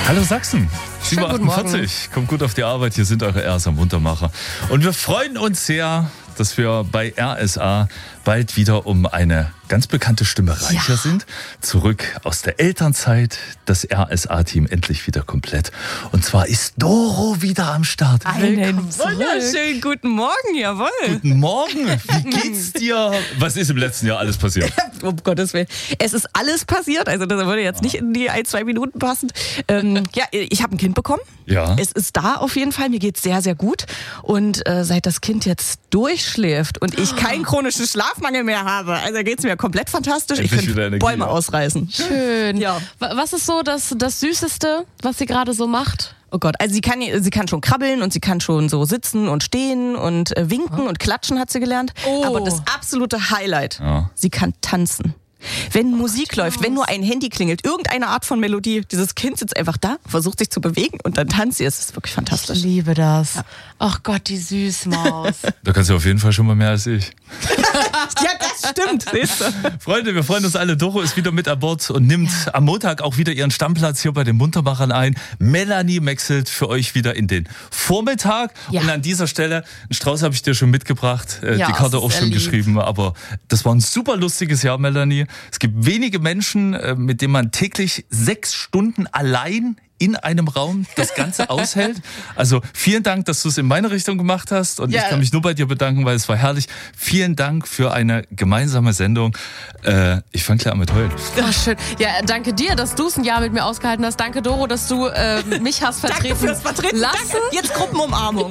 Hallo Sachsen, Schönen guten 7:48, kommt gut auf die Arbeit, hier sind eure RSA Muntermacher. Und wir freuen uns sehr, dass wir bei RSA bald wieder um eine ganz bekannte Stimme reicher sind. Zurück aus der Elternzeit, das RSA-Team endlich wieder komplett. Und zwar ist Doro wieder am Start. Einen wunderschönen guten Morgen, jawohl. Guten Morgen, wie geht's dir? Was ist im letzten Jahr alles passiert? Um Gottes Willen. Es ist alles passiert, also das würde jetzt nicht in die 1-2 Minuten passen. Ich habe ein Kind bekommen. Ja. Es ist da auf jeden Fall, mir geht's sehr, sehr gut. Und seit das Kind jetzt durchschläft und ich keinen chronischen Schlafmangel mehr habe, also geht's mir komplett fantastisch. Endlich ich wieder könnte Energie, Bäume ja. ausreißen. Schön. Ja. Was ist so das Süßeste, was sie gerade so macht? Oh Gott, also sie kann schon krabbeln und sie kann schon so sitzen und stehen und winken und klatschen hat sie gelernt. Oh. Aber das absolute Highlight, Ja. sie kann tanzen. Wenn Musik läuft, wenn nur ein Handy klingelt, irgendeine Art von Melodie, dieses Kind sitzt einfach da, versucht sich zu bewegen und dann tanzt sie. Es ist wirklich fantastisch. Ich liebe das. Ach Gott, die Süßmaus. Da kannst du auf jeden Fall schon mal mehr als ich. Ja, das stimmt, siehst du. Freunde, wir freuen uns alle. Doro ist wieder mit an Bord und nimmt am Montag auch wieder ihren Stammplatz hier bei den Muntermachern ein. Melanie wechselt für euch wieder in den Vormittag. Ja. Und an dieser Stelle, einen Strauß habe ich dir schon mitgebracht, Ja, die Karte das auch ist schon sehr lieb. geschrieben. Aber das war ein super lustiges Jahr, Melanie. Es gibt wenige Menschen, mit denen man täglich 6 Stunden allein in einem Raum das Ganze aushält. Also vielen Dank, dass du es in meine Richtung gemacht hast und Ja. ich kann mich nur bei dir bedanken, weil es war herrlich. Vielen Dank für eine gemeinsame Sendung. Ich fange gleich an mit heulen. Ach, schön. Ja, danke dir, dass du es ein Jahr mit mir ausgehalten hast. Danke, Doro, dass du mich hast vertreten Danke fürs Vertreten. lassen. Danke. Jetzt Gruppenumarmung.